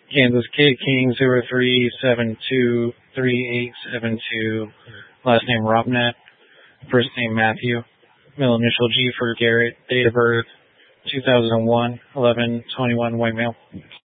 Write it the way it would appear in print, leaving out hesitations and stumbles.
Kansas K King 03723872. Last name Robnet. First name Matthew. Middle initial G for Garrett. Date of birth 2001, 11/21, white male.